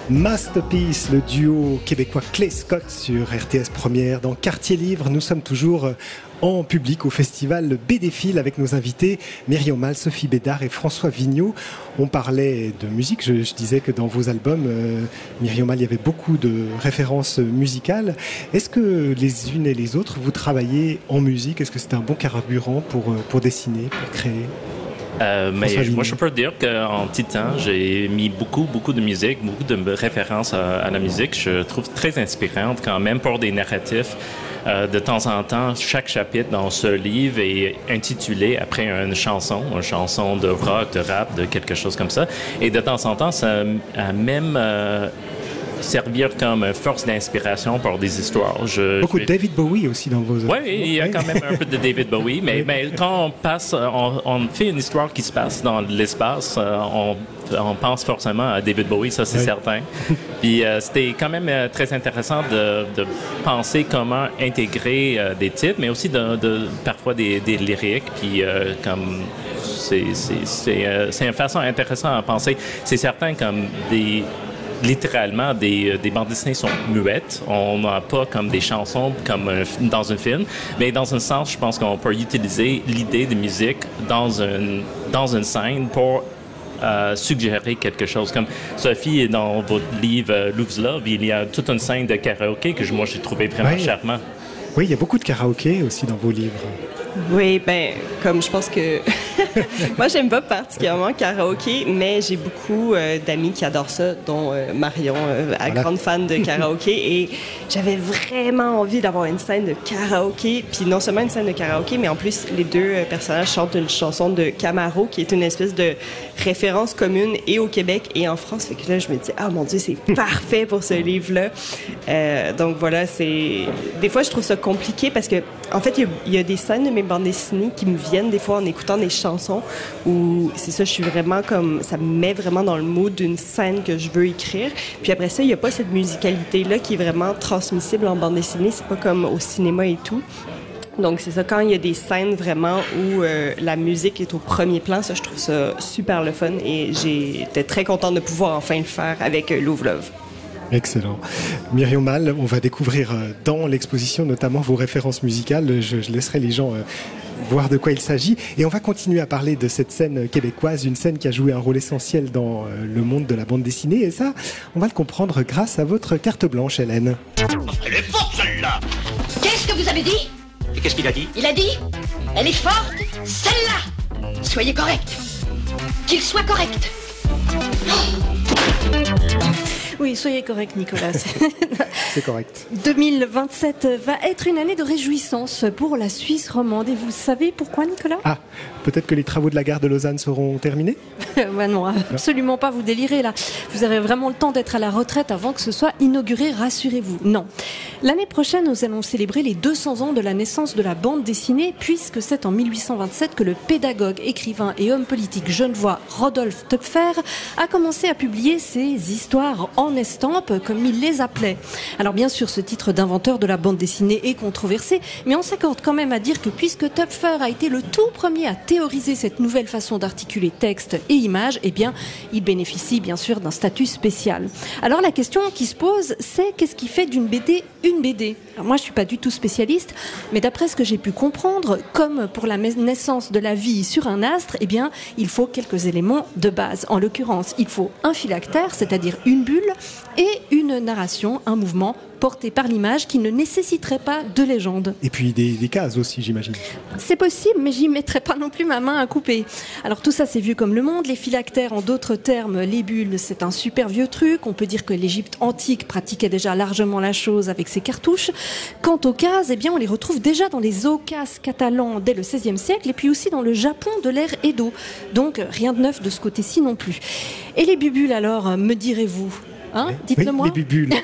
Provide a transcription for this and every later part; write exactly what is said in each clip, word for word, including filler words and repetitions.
Masterpiece, le duo québécois Clay Scott sur R T S Première. Dans Quartier Livre, nous sommes toujours en public au festival B D Fil avec nos invités Myriam Mal, Sophie Bédard et François Vigneault. On parlait de musique, je, je disais que dans vos albums, euh, Myriam Mal, il y avait beaucoup de références musicales. Est-ce que les unes et les autres, vous travaillez en musique? Est-ce que c'est un bon carburant pour, pour dessiner, pour créer? Euh, mais moi, je peux dire qu'en petit temps, j'ai mis beaucoup, beaucoup de musique, beaucoup de références à, à la musique. Je trouve très inspirante quand même pour des narratifs. Euh, de temps en temps, chaque chapitre dans ce livre est intitulé après une chanson, une chanson de rock, de rap, de quelque chose comme ça. Et de temps en temps, ça a même... Euh, servir comme force d'inspiration pour des histoires. Je, Beaucoup je... de David Bowie aussi dans vos... Oui, il y a quand même un peu de David Bowie, mais, mais quand on passe, on, on fait une histoire qui se passe dans l'espace, on, on pense forcément à David Bowie, ça c'est oui. certain. Puis euh, c'était quand même euh, très intéressant de, de penser comment intégrer euh, des titres, mais aussi de, de parfois des, des lyriques, puis euh, comme... C'est, c'est, c'est, euh, c'est une façon intéressante à penser. C'est certain comme des... littéralement, des, des bandes dessinées sont muettes. On n'a pas comme des chansons comme un, dans un film. Mais dans un sens, je pense qu'on peut utiliser l'idée de musique dans une, dans une scène pour euh, suggérer quelque chose. Comme Sophie, dans votre livre euh, Love's Love, il y a toute une scène de karaoké que moi, j'ai trouvé vraiment oui. charmant. Oui, il y a beaucoup de karaoké aussi dans vos livres. Oui, ben, comme je pense que... Moi, j'aime pas particulièrement karaoké, mais j'ai beaucoup euh, d'amis qui adorent ça, dont euh, Marion, euh, voilà. grande fan de karaoké. Et j'avais vraiment envie d'avoir une scène de karaoké. Puis non seulement une scène de karaoké, mais en plus, les deux euh, personnages chantent une chanson de Camaro, qui est une espèce de référence commune et au Québec et en France. Fait que là, je me dis, ah mon Dieu, c'est parfait pour ce livre-là. Euh, donc voilà, c'est... Des fois, je trouve ça compliqué parce que, en fait, il y, y a des scènes de mes bandes dessinées qui me viennent des fois en écoutant des chansons où c'est ça, je suis vraiment comme, ça me met vraiment dans le mood d'une scène que je veux écrire. Puis après ça, il n'y a pas cette musicalité-là qui est vraiment transmissible en bande dessinée. C'est pas comme au cinéma et tout. Donc c'est ça, quand il y a des scènes vraiment où euh, la musique est au premier plan, ça, je trouve ça super le fun et j'étais très contente de pouvoir enfin le faire avec euh, Love's Love. Excellent. Myriam Mal, on va découvrir dans l'exposition notamment vos références musicales. Je, je laisserai les gens voir de quoi il s'agit. Et on va continuer à parler de cette scène québécoise, une scène qui a joué un rôle essentiel dans le monde de la bande dessinée. Et ça, on va le comprendre grâce à votre carte blanche, Hélène. Elle est forte, celle-là! Qu'est-ce que vous avez dit? Et qu'est-ce qu'il a dit? Il a dit, elle est forte, celle-là! Soyez correct. Qu'il soit correct. Oh. Oui, soyez correct, Nicolas. C'est correct. deux mille vingt-sept va être une année de réjouissance pour la Suisse romande. Et vous savez pourquoi, Nicolas? Ah, peut-être que les travaux de la gare de Lausanne seront terminés? Ben non, absolument pas, vous délirez là. Vous avez vraiment le temps d'être à la retraite avant que ce soit inauguré, rassurez-vous. Non. L'année prochaine, nous allons célébrer les deux cents ans de la naissance de la bande dessinée, puisque c'est en mille huit cent vingt-sept que le pédagogue, écrivain et homme politique genevois Rodolphe Töpffer a commencé à publier ses histoires en estampes, comme il les appelait. Alors bien sûr, ce titre d'inventeur de la bande dessinée est controversé, mais on s'accorde quand même à dire que puisque Töpffer a été le tout premier à théoriser cette nouvelle façon d'articuler texte et images, eh bien, il bénéficie bien sûr d'un statut spécial. Alors la question qui se pose, c'est qu'est-ce qui fait d'une B D une B D? Alors moi, je suis pas du tout spécialiste, mais d'après ce que j'ai pu comprendre, comme pour la naissance de la vie sur un astre, eh bien, il faut quelques éléments de base. En l'occurrence, il faut un phylactère, c'est-à-dire une bulle, et une narration, un mouvement porté par l'image qui ne nécessiterait pas de légende. Et puis des, des cases aussi, j'imagine. C'est possible, mais j'y mettrai pas non plus ma main à couper. Alors tout ça, c'est vieux comme le monde. Les phylactères, en d'autres termes, les bulles, c'est un super vieux truc. On peut dire que l'Égypte antique pratiquait déjà largement la chose avec ses cartouches. Quant aux cases, eh bien, on les retrouve déjà dans les okas catalans dès le seizième siècle et puis aussi dans le Japon de l'ère Edo. Donc rien de neuf de ce côté-ci non plus. Et les bubules alors, me direz-vous? Hein, oui, dites-le-moi. Les bubules.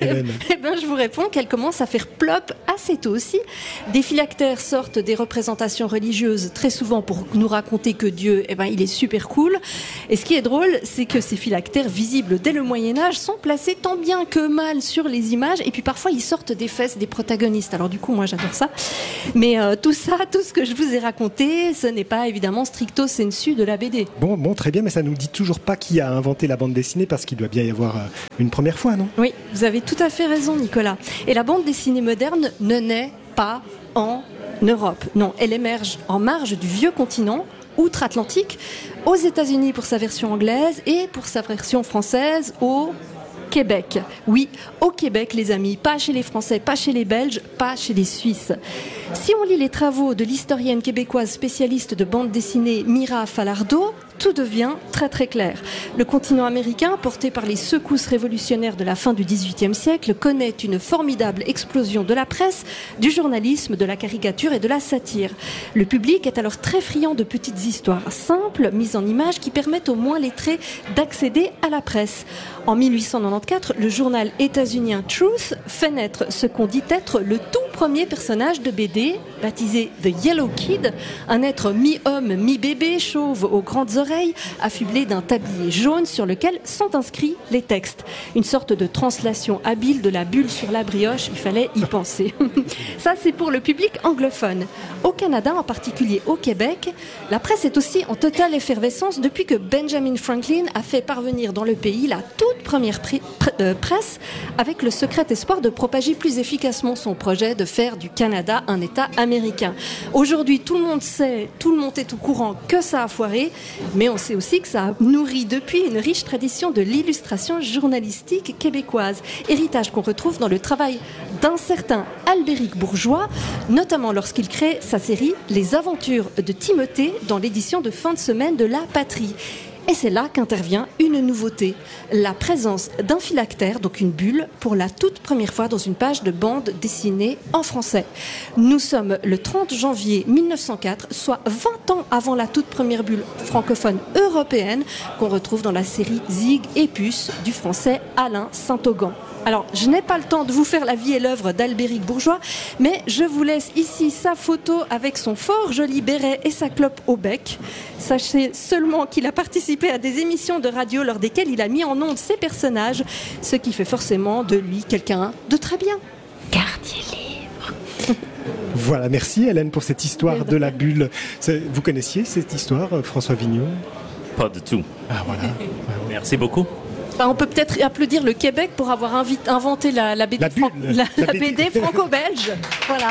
Hélène? Eh bien, je vous réponds qu'elle commence à faire plop assez tôt aussi. Des phylactères sortent des représentations religieuses très souvent pour nous raconter que Dieu, eh ben, il est super cool. Et ce qui est drôle, c'est que ces phylactères visibles dès le Moyen-Âge sont placés tant bien que mal sur les images. Et puis parfois, ils sortent des fesses des protagonistes. Alors du coup, moi, j'adore ça. Mais euh, tout ça, tout ce que je vous ai raconté, ce n'est pas évidemment stricto sensu de la B D. Bon, bon, très bien, mais ça nous dit toujours pas qui a inventé la bande dessinée, parce qu'il doit bien y avoir une première fois, non? Oui, vous avez tout à fait raison, Nicolas. Et la bande dessinée moderne ne naît pas en Europe. Non, elle émerge en marge du vieux continent, outre-Atlantique, aux États-Unis pour sa version anglaise et pour sa version française au Québec. Oui, au Québec, les amis, pas chez les Français, pas chez les Belges, pas chez les Suisses. Si on lit les travaux de l'historienne québécoise spécialiste de bande dessinée Mira Falardeau, tout devient très très clair. Le continent américain, porté par les secousses révolutionnaires de la fin du dix-huitième siècle, connaît une formidable explosion de la presse, du journalisme, de la caricature et de la satire. Le public est alors très friand de petites histoires simples, mises en images, qui permettent aux moins lettrés d'accéder à la presse. En mille huit cent quatre-vingt-quatorze, le journal états-unien Truth fait naître ce qu'on dit être le tout premier personnage de B D, baptisé The Yellow Kid, un être mi-homme, mi-bébé, chauve aux grandes oreilles, affublé d'un tablier jaune sur lequel sont inscrits les textes. Une sorte de translation habile de la bulle sur la brioche, il fallait y penser. Ça, c'est pour le public anglophone. Au Canada, en particulier au Québec, la presse est aussi en totale effervescence depuis que Benjamin Franklin a fait parvenir dans le pays la toute première pri- pr- euh, presse, avec le secret espoir de propager plus efficacement son projet de faire du Canada un État américain. Aujourd'hui, tout le monde sait, tout le monde est au courant que ça a foiré, mais on sait aussi que ça a nourri depuis une riche tradition de l'illustration journalistique québécoise, héritage qu'on retrouve dans le travail d'un certain Albéric Bourgeois, notamment lorsqu'il crée sa série Les Aventures de Timothée dans l'édition de fin de semaine de La Patrie. Et c'est là qu'intervient une nouveauté, la présence d'un phylactère, donc une bulle, pour la toute première fois dans une page de bande dessinée en français. Nous sommes le trente janvier mille neuf cent quatre, soit vingt ans avant la toute première bulle francophone européenne qu'on retrouve dans la série Zig et Puce du français Alain Saint-Augan. Alors, je n'ai pas le temps de vous faire la vie et l'œuvre d'Albéric Bourgeois, mais je vous laisse ici sa photo avec son fort joli béret et sa clope au bec. Sachez seulement qu'il a participé à des émissions de radio lors desquelles il a mis en ondes ses personnages, ce qui fait forcément de lui quelqu'un de très bien. Quartier libre. Voilà, merci Hélène pour cette histoire de la bulle. Vous connaissiez cette histoire, François Vigneault? Pas du tout. Ah voilà. Merci beaucoup. Enfin, on peut peut-être applaudir le Québec pour avoir invi- inventé la, la B D, La bulle, fran- la, la la B D. B D franco-belge. Voilà.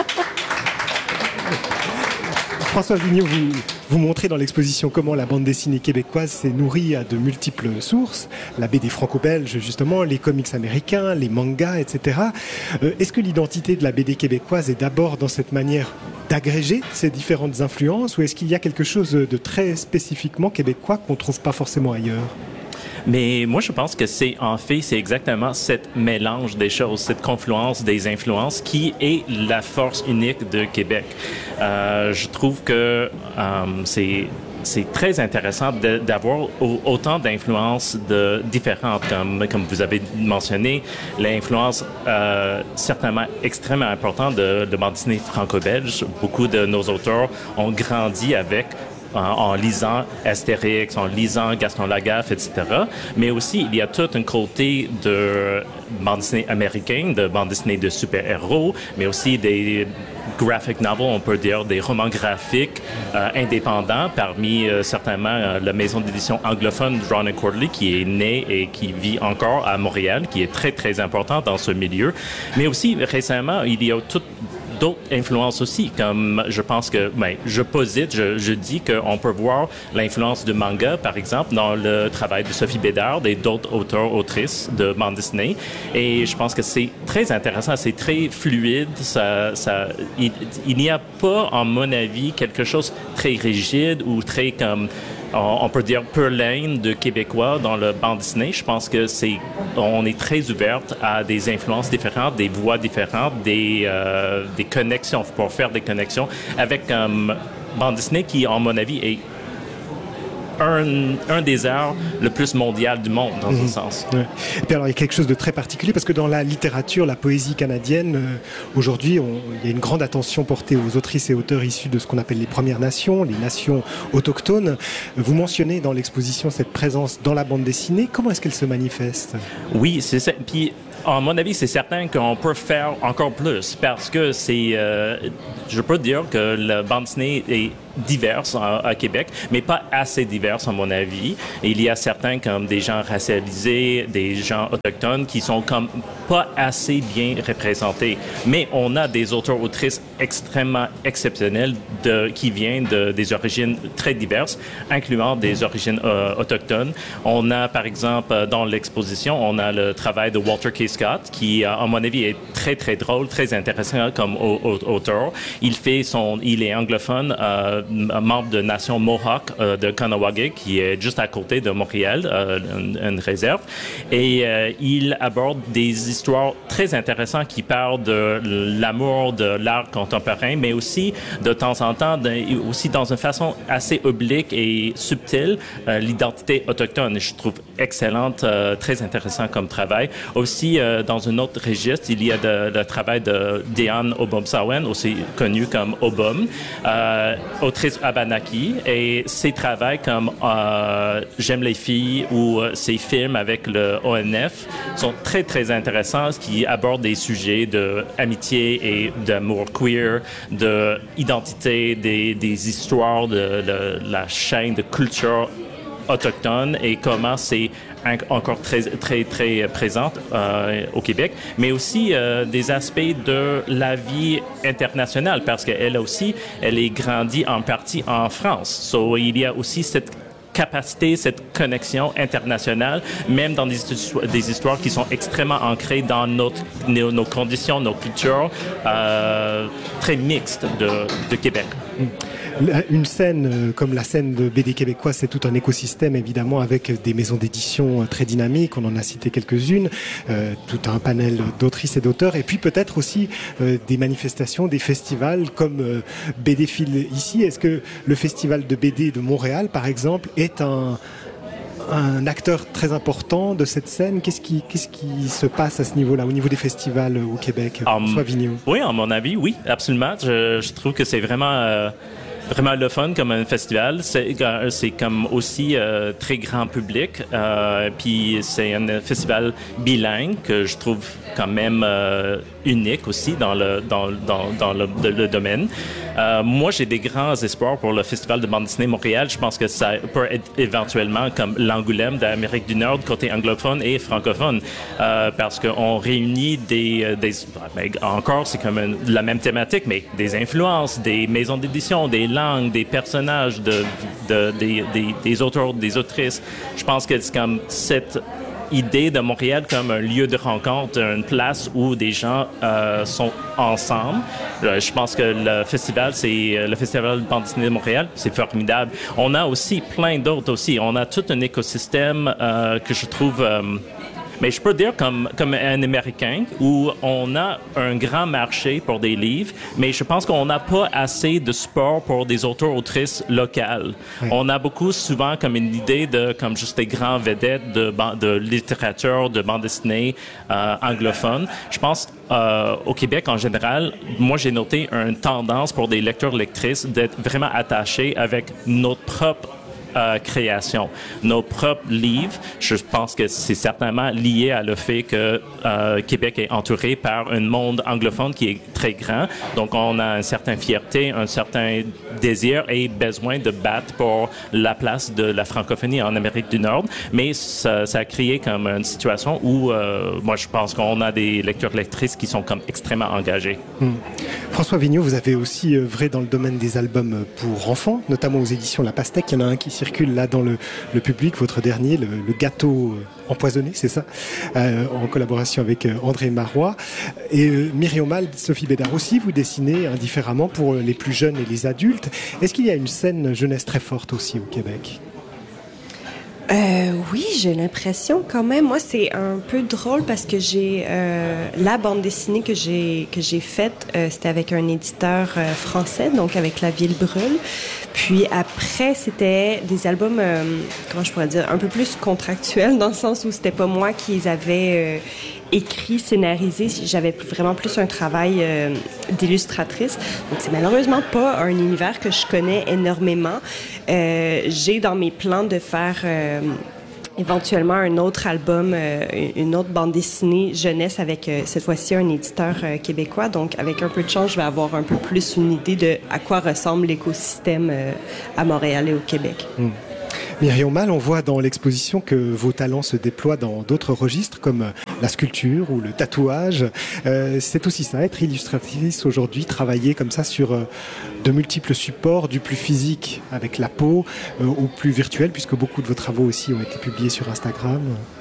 François Vigneault, vous, vous montrez dans l'exposition comment la bande dessinée québécoise s'est nourrie à de multiples sources, la B D franco-belge justement, les comics américains, les mangas, et cetera. Euh, est-ce que l'identité de la B D québécoise est d'abord dans cette manière d'agréger ces différentes influences, ou est-ce qu'il y a quelque chose de très spécifiquement québécois qu'on ne trouve pas forcément ailleurs ? Mais moi, je pense que c'est, en fait, c'est exactement cette mélange des choses, cette confluence des influences qui est la force unique de Québec. Euh, je trouve que euh, c'est c'est très intéressant de, d'avoir au, autant d'influences de, différentes, comme, comme vous avez mentionné, l'influence euh, certainement extrêmement importante de, de bande dessinée franco-belge. Beaucoup de nos auteurs ont grandi avec En, en lisant Astérix, en lisant Gaston Lagaffe, et cetera. Mais aussi, il y a tout un côté de bande dessinée américaine, de bande dessinée de super-héros, mais aussi des graphic novels, on peut dire des romans graphiques euh, indépendants, parmi euh, certainement euh, la maison d'édition anglophone Drawn and Quarterly, qui est née et qui vit encore à Montréal, qui est très, très importante dans ce milieu. Mais aussi, récemment, il y a tout d'autres influences aussi, comme je pense que, ben, je posite, je, je dis qu'on peut voir l'influence du manga, par exemple, dans le travail de Sophie Bédard et d'autres auteurs, autrices de bande dessinée. Et je pense que c'est très intéressant, c'est très fluide. Ça, ça, il, il n'y a pas, en mon avis, quelque chose de très rigide ou très comme on peut dire pure lane de québécois dans le bande dessinée. Je pense que c'est, on est très ouverte à des influences différentes, des voix différentes, des, euh, des connexions, pour faire des connexions avec um, bande dessinée qui, en mon avis, est un, un des arts le plus mondial du monde, dans mmh. un sens. Ouais. Et puis alors, il y a quelque chose de très particulier, parce que dans la littérature, la poésie canadienne, euh, aujourd'hui, on, il y a une grande attention portée aux autrices et auteurs issus de ce qu'on appelle les Premières Nations, les nations autochtones. Vous mentionnez dans l'exposition cette présence dans la bande dessinée. Comment est-ce qu'elle se manifeste? Oui, c'est ça. Puis, à mon avis, c'est certain qu'on peut faire encore plus, parce que c'est... Euh, je peux dire que la bande dessinée est diverses à, à Québec, mais pas assez diverses à mon avis. Et il y a certains comme des gens racialisés, des gens autochtones qui sont comme pas assez bien représentés. Mais on a des auteurs-autrices extrêmement exceptionnels de, qui viennent de, des origines très diverses, incluant des origines euh, autochtones. On a par exemple dans l'exposition, on a le travail de Walter K. Scott qui, à mon avis, est très très drôle, très intéressant comme auteur. Il fait son, il est anglophone. Euh, membre de Nation Mohawk euh, de Kahnawake, qui est juste à côté de Montréal, euh, une, une réserve. Et euh, il aborde des histoires très intéressantes qui parlent de l'amour de l'art contemporain, mais aussi, de temps en temps, de, aussi dans une façon assez oblique et subtile, euh, l'identité autochtone. Je trouve excellente, euh, très intéressant comme travail. Aussi, euh, dans un autre registre, il y a de, le travail de Diane Obomsawin, aussi connue comme Obom, euh, autrice Abenaki, et ses travaux comme euh, J'aime les filles ou euh, ses films avec le O N F sont très, très intéressants, qui abordent des sujets d'amitié et d'amour queer, d'identité, des, des histoires de, de la chaîne de culture autochtone et comment c'est encore très, très, très présente euh, au Québec, mais aussi euh, des aspects de la vie internationale, parce qu'elle aussi, elle est grandie en partie en France. So, il y a aussi cette capacité, cette connexion internationale, même dans des, des histoires qui sont extrêmement ancrées dans notre, nos, nos conditions, nos cultures euh, très mixtes de, de Québec. Une scène comme la scène de B D québécois, c'est tout un écosystème évidemment avec des maisons d'édition très dynamiques, on en a cité quelques-unes, euh, tout un panel d'autrices et d'auteurs, et puis peut-être aussi euh, des manifestations, des festivals comme euh, BDfil ici. Est-ce que le festival de B D de Montréal, par exemple, est un... un acteur très important de cette scène? Qu'est-ce qui, qu'est-ce qui se passe à ce niveau-là, au niveau des festivals au Québec? Um, François Vigneault. Oui, à mon avis, oui, absolument. Je, je trouve que c'est vraiment... Euh Vraiment le fun comme un festival. C'est, c'est comme aussi euh, très grand public. Euh, puis c'est un festival bilingue que je trouve quand même euh, unique aussi dans le, dans, dans, dans le, de, le domaine. Euh, moi, j'ai des grands espoirs pour le Festival de bande dessinée Montréal. Je pense que ça peut être éventuellement comme l'Angoulême d'Amérique du Nord, côté anglophone et francophone, euh, parce qu'on réunit des... des ben, encore, c'est comme une, la même thématique, mais des influences, des maisons d'édition, des langues, des personnages, de, de, des, des, des auteurs, des autrices. Je pense que c'est comme cette idée de Montréal comme un lieu de rencontre, une place où des gens euh, sont ensemble. Euh, je pense que le festival, c'est le Festival de bande dessinée de Montréal, c'est formidable. On a aussi plein d'autres aussi. On a tout un écosystème euh, que je trouve... Euh, Mais je peux dire comme, comme un Américain où on a un grand marché pour des livres, mais je pense qu'on n'a pas assez de support pour des auteurs-autrices locales. Oui. On a beaucoup souvent comme une idée de comme juste des grands vedettes de, de littérature, de bande dessinée euh, anglophone. Je pense euh, au Québec en général, moi j'ai noté une tendance pour des lecteurs-lectrices d'être vraiment attachés avec notre propre Euh, création, nos propres livres. Je pense que c'est certainement lié à le fait que euh, Québec est entouré par un monde anglophone qui est très grand. Donc, on a une certaine fierté, un certain désir et besoin de battre pour la place de la francophonie en Amérique du Nord. Mais ça, ça a créé comme une situation où, euh, moi, je pense qu'on a des lecteurs-lectrices qui sont comme extrêmement engagés. Mmh. François Vigneault, vous avez aussi œuvré dans le domaine des albums pour enfants, notamment aux éditions La Pastèque. Il y en a un qui circule là dans le, le public, votre dernier, le, le gâteau empoisonné, c'est ça, euh, en collaboration avec André Marois. Et euh, Myriam Mal, Sophie Bédard aussi, vous dessinez indifféremment pour les plus jeunes et les adultes. Est-ce qu'il y a une scène jeunesse très forte aussi au Québec? Euh, oui, j'ai l'impression quand même. Moi, c'est un peu drôle parce que j'ai euh, la bande dessinée que j'ai que j'ai faite, euh, c'était avec un éditeur euh, français, donc avec La Ville brûle. Puis après, c'était des albums, euh, comment je pourrais dire, un peu plus contractuels, dans le sens où c'était pas moi qui les avais euh, écrits, scénarisés. J'avais vraiment plus un travail euh, d'illustratrice. Donc, c'est malheureusement pas un univers que je connais énormément. Euh, j'ai dans mes plans de faire... Euh, éventuellement un autre album, euh, une autre bande dessinée jeunesse avec euh, cette fois-ci un éditeur euh, québécois. Donc, avec un peu de chance, je vais avoir un peu plus une idée de à quoi ressemble l'écosystème euh, à Montréal et au Québec. Mmh. Myriam Mal, on voit dans l'exposition que vos talents se déploient dans d'autres registres comme la sculpture ou le tatouage. Euh, c'est aussi ça, être illustratrice aujourd'hui, travailler comme ça sur euh, de multiples supports, du plus physique avec la peau euh, au plus virtuel, puisque beaucoup de vos travaux aussi ont été publiés sur Instagram.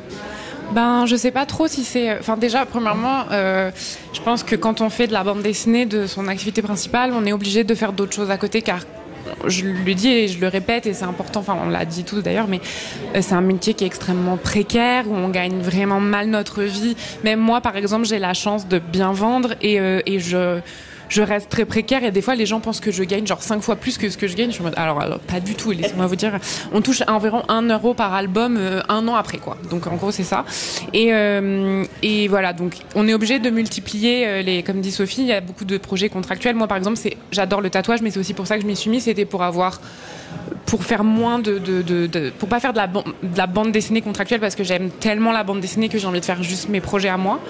Ben, je sais pas trop si c'est... Enfin, déjà, premièrement, euh, je pense que quand on fait de la bande dessinée de son activité principale, on est obligé de faire d'autres choses à côté, car je le dis et je le répète et c'est important, enfin on l'a dit tous d'ailleurs, mais c'est un métier qui est extrêmement précaire, où on gagne vraiment mal notre vie. Même moi par exemple, j'ai la chance de bien vendre et, euh, et je... je reste très précaire et des fois les gens pensent que je gagne genre cinq fois plus que ce que je gagne. Je suis en mode, alors, alors pas du tout, laissez-moi vous dire, on touche environ un euro par album euh, un an après quoi. Donc en gros c'est ça. Et, euh, et voilà, donc on est obligé de multiplier euh, les, comme dit Sophie, il y a beaucoup de projets contractuels. Moi par exemple, c'est, j'adore le tatouage, mais c'est aussi pour ça que je m'y suis mis, c'était pour avoir pour faire moins de, de, de, de pour pas faire de la, ban- de la bande dessinée contractuelle, parce que j'aime tellement la bande dessinée que j'ai envie de faire juste mes projets à moi.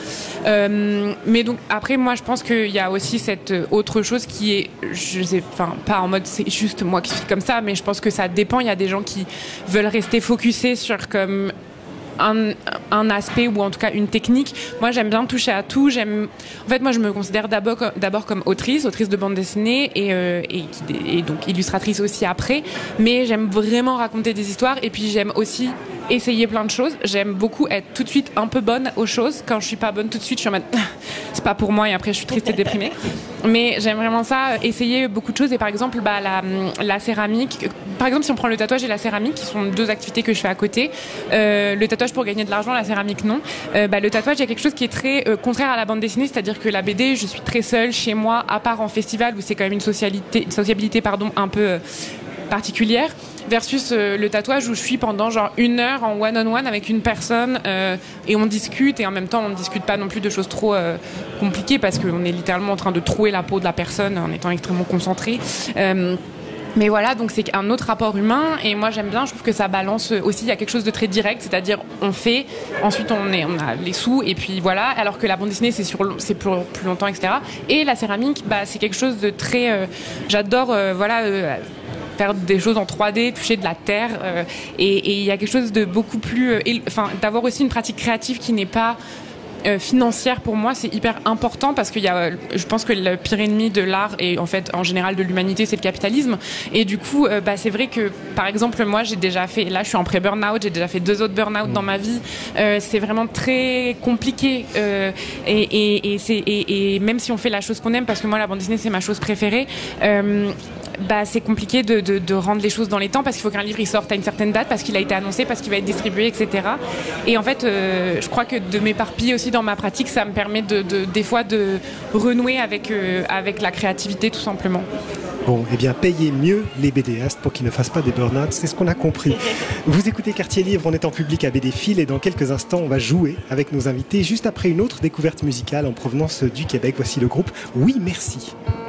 Euh, mais donc après moi je pense qu'il y a aussi cette autre chose qui est, je sais, enfin pas en mode c'est juste moi qui suis comme ça, mais je pense que ça dépend. Il y a des gens qui veulent rester focusés sur comme Un, un aspect ou en tout cas une technique. Moi j'aime bien toucher à tout. J'aime... En fait moi je me considère d'abord, d'abord comme autrice, autrice de bande dessinée et, euh, et, et donc illustratrice aussi après, mais j'aime vraiment raconter des histoires et puis j'aime aussi essayer plein de choses. J'aime beaucoup être tout de suite un peu bonne aux choses. Quand je suis pas bonne tout de suite, je suis en mode c'est pas pour moi et après je suis triste et déprimée. Mais j'aime vraiment ça, essayer beaucoup de choses. Et par exemple bah, la, la céramique, par exemple si on prend le tatouage et la céramique, qui sont deux activités que je fais à côté, euh, le tatouage pour gagner de l'argent, la céramique non. Euh, bah, le tatouage, il y a quelque chose qui est très euh, contraire à la bande dessinée, c'est-à-dire que la B D, je suis très seule chez moi, à part en festival où c'est quand même une socialité, une sociabilité pardon, un peu euh, particulière, versus euh, le tatouage où je suis pendant genre une heure en one-on-one avec une personne euh, et on discute, et en même temps on ne discute pas non plus de choses trop euh, compliquées parce qu'on est littéralement en train de trouer la peau de la personne en étant extrêmement concentré. Euh, Mais voilà, donc c'est un autre rapport humain et moi j'aime bien, je trouve que ça balance aussi, il y a quelque chose de très direct, c'est-à-dire on fait, ensuite on, est, on a les sous et puis voilà, alors que la bande dessinée c'est, sur, c'est pour plus longtemps, et cetera. Et la céramique, bah, c'est quelque chose de très... Euh, j'adore, euh, voilà... Euh, faire des choses en trois D, toucher de la terre euh, et il y a quelque chose de beaucoup plus... Euh, enfin, d'avoir aussi une pratique créative qui n'est pas... Euh, financière pour moi, c'est hyper important parce qu'il y a, je pense que le pire ennemi de l'art et en fait en général de l'humanité, c'est le capitalisme. Et du coup, euh, bah, c'est vrai que par exemple moi j'ai déjà fait, là je suis en pré-burnout, j'ai déjà fait deux autres burn-out mmh. dans ma vie. Euh, c'est vraiment très compliqué euh, et, et, et, c'est, et, et même si on fait la chose qu'on aime, parce que moi la bande dessinée c'est ma chose préférée. Euh, Bah, c'est compliqué de, de, de rendre les choses dans les temps parce qu'il faut qu'un livre il sorte à une certaine date, parce qu'il a été annoncé, parce qu'il va être distribué, et cetera. Et en fait, euh, je crois que de m'éparpiller aussi dans ma pratique, ça me permet de, de, des fois de renouer avec, euh, avec la créativité tout simplement. Bon, eh bien, payez mieux les BDistes pour qu'ils ne fassent pas des burn-out, c'est ce qu'on a compris. Vous écoutez Quartier Livre, on est en public à B D Fil et dans quelques instants, on va jouer avec nos invités juste après une autre découverte musicale en provenance du Québec. Voici le groupe Oui Merci.